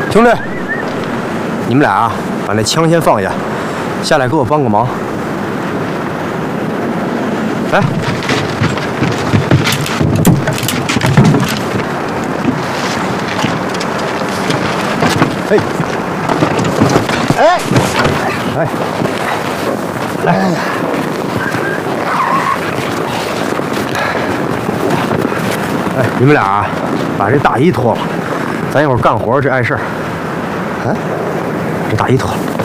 兄弟，你们俩啊，把那枪先放下，下来给我帮个忙。来。哎。哎。哎。来。哎，你们俩啊，把这大衣脱了，咱一会儿干活这碍事儿。啊，这大衣脱了。